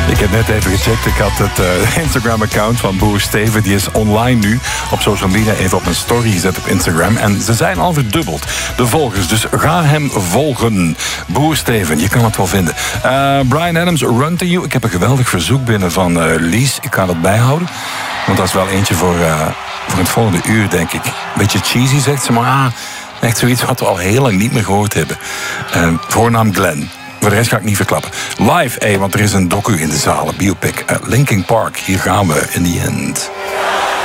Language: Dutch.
Ik heb net even gecheckt. Ik had het Instagram-account van Boer Steven. Die is online nu op social media. Even op mijn story gezet op Instagram. En ze zijn al verdubbeld, de volgers. Dus ga hem volgen. Boer Steven, je kan het wel vinden. Bryan Adams, Run to You. Ik heb een geweldig verzoek binnen van Lies. Ik ga dat bijhouden. Want dat is wel eentje voor het volgende uur, denk ik. Beetje cheesy, zegt ze, maar echt zoiets wat we al heel lang niet meer gehoord hebben. Voornaam Glenn. Voor de rest ga ik niet verklappen. Live, want er is een docu in de zalen, biopic. Linkin Park, hier gaan we in the end.